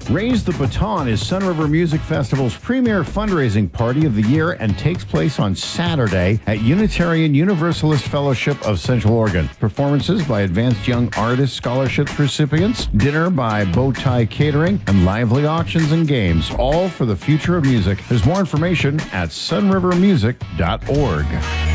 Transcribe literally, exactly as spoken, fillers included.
Raise the Baton is Sunriver Music Festival's premier fundraising party of the year and takes place on Saturday at Unitarian Universalist Fellowship of Central Oregon. Performances by Advanced Young Artist Scholarship recipients, dinner by Bowtie Catering, and lively auctions and games, all for the future of music. There's more information at sunriver music dot org.